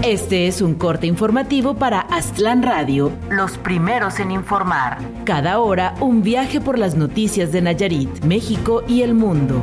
Este es un corte informativo para Aztlán Radio, los primeros en informar. Cada hora, un viaje por las noticias de Nayarit, México y el mundo.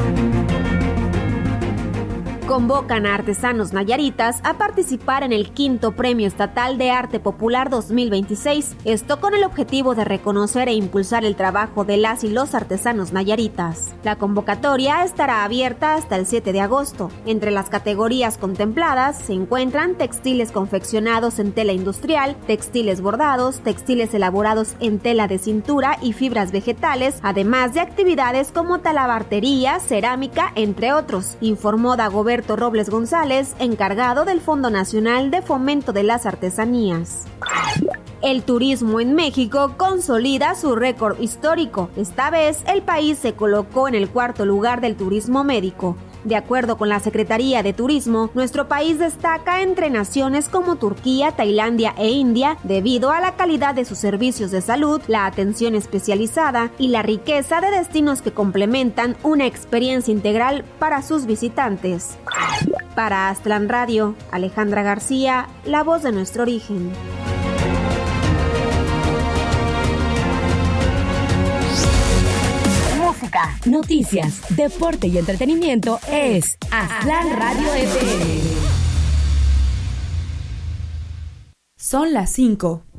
Convocan a artesanos nayaritas a participar en el 5º Premio Estatal de Arte Popular 2026, esto con el objetivo de reconocer e impulsar el trabajo de las y los artesanos nayaritas. La convocatoria estará abierta hasta el 7 de agosto. Entre las categorías contempladas se encuentran textiles confeccionados en tela industrial, textiles bordados, textiles elaborados en tela de cintura y fibras vegetales, además de actividades como talabartería, cerámica, entre otros, informó Dagoberto Robles González, encargado del Fondo Nacional de Fomento de las Artesanías. El turismo en México consolida su récord histórico. Esta vez, el país se colocó en el 4º lugar del turismo médico. De acuerdo con la Secretaría de Turismo, nuestro país destaca entre naciones como Turquía, Tailandia e India debido a la calidad de sus servicios de salud, la atención especializada y la riqueza de destinos que complementan una experiencia integral para sus visitantes. Para Aztlán Radio, Alejandra García, la voz de nuestro origen. Noticias, deporte y entretenimiento es Aztlán Radio FM. Son las 5.